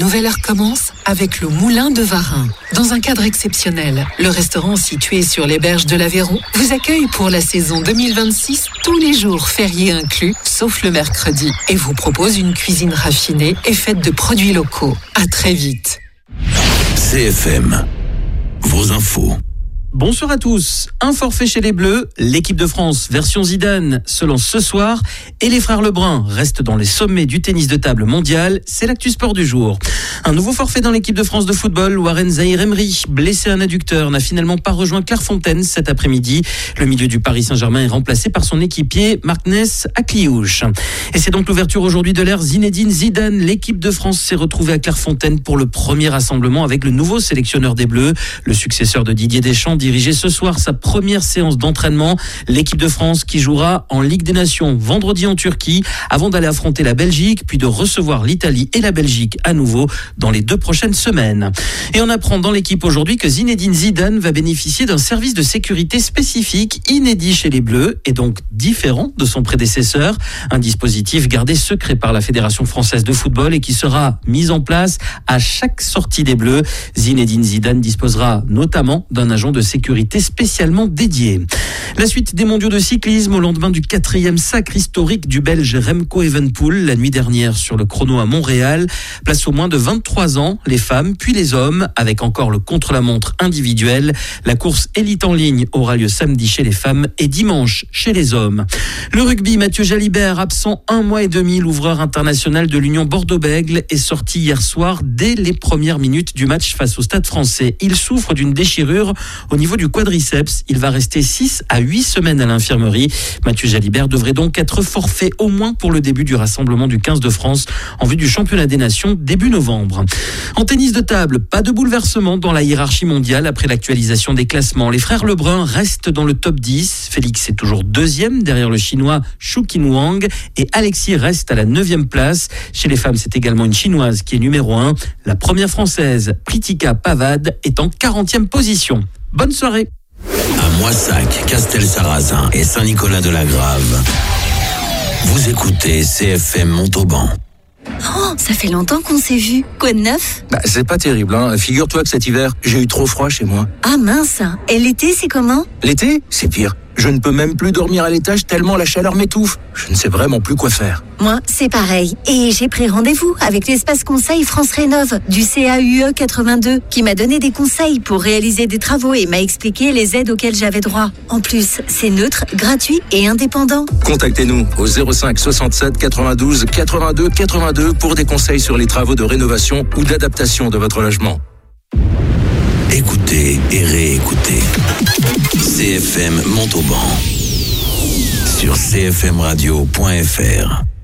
Nouvelle heure commence avec le Moulin de Varin. Dans un cadre exceptionnel, le restaurant situé sur les berges de l'Aveyron vous accueille pour la saison 2026, tous les jours fériés inclus, sauf le mercredi, et vous propose une cuisine raffinée et faite de produits locaux. À très vite. CFM, vos infos. Bonsoir à tous. Un forfait chez les Bleus, l'équipe de France version Zidane se lance ce soir et les frères Lebrun restent dans les sommets du tennis de table mondial. C'est l'actu sport du jour. Un nouveau forfait dans l'équipe de France de football. Warren Zaïre-Emery, blessé à un adducteur, n'a finalement pas rejoint Clairefontaine cet après-midi. Le milieu du Paris Saint-Germain est remplacé par son équipier Martinez Akliouche. Et c'est donc l'ouverture aujourd'hui de l'ère Zinedine Zidane. L'équipe de France s'est retrouvée à Clairefontaine pour le premier rassemblement avec le nouveau sélectionneur des Bleus. Le successeur de Didier Deschamps diriger ce soir sa première séance d'entraînement. L'équipe de France qui jouera en Ligue des Nations vendredi en Turquie avant d'aller affronter la Belgique puis de recevoir l'Italie et la Belgique à nouveau dans les 2 prochaines semaines. Et on apprend dans l'équipe aujourd'hui que Zinedine Zidane va bénéficier d'un service de sécurité spécifique inédit chez les Bleus et donc différent de son prédécesseur. Un dispositif gardé secret par la Fédération française de football et qui sera mis en place à chaque sortie des Bleus. Zinedine Zidane disposera notamment d'un agent de sécurité spécialement dédié. La suite des mondiaux de cyclisme au lendemain du 4e sacre historique du Belge Remco Evenepoel la nuit dernière sur le chrono à Montréal. Place aux moins de 23 ans, les femmes puis les hommes avec encore le contre-la-montre individuel. La course élite en ligne aura lieu samedi chez les femmes et dimanche chez les hommes. Le rugby, Mathieu Jalibert, absent 1 mois et demi, l'ouvreur international de l'Union Bordeaux-Bègles est sorti hier soir dès les premières minutes du match face au Stade français. Il souffre d'une déchirure au niveau du quadriceps. Il va rester 6 à 8 semaines à l'infirmerie. Mathieu Jalibert devrait donc être forfait au moins pour le début du rassemblement du 15 de France en vue du championnat des nations début novembre. En tennis de table, pas de bouleversement dans la hiérarchie mondiale après l'actualisation des classements. Les frères Lebrun restent dans le top 10. Félix est toujours 2e derrière le chinois Xu Qinwang et Alexis reste à la 9e place. Chez les femmes, c'est également une chinoise qui est numéro 1. La première française, Pritika Pavad, est en 40e position. Bonne soirée. À Moissac, Castel-Sarrazin et Saint-Nicolas-de-la-Grave. Vous écoutez CFM Montauban. Oh, ça fait longtemps qu'on s'est vus. Quoi de neuf ? C'est pas terrible, hein. Figure-toi que cet hiver, j'ai eu trop froid chez moi. Ah mince. Et l'été, c'est comment ? L'été, c'est pire. Je ne peux même plus dormir à l'étage tellement la chaleur m'étouffe. Je ne sais vraiment plus quoi faire. Moi, c'est pareil. Et j'ai pris rendez-vous avec l'espace conseil France Rénov du CAUE 82 qui m'a donné des conseils pour réaliser des travaux et m'a expliqué les aides auxquelles j'avais droit. En plus, c'est neutre, gratuit et indépendant. Contactez-nous au 05 67 92 82 82 pour des conseils sur les travaux de rénovation ou d'adaptation de votre logement. Écoutez et réécoutez CFM Montauban sur cfmradio.fr.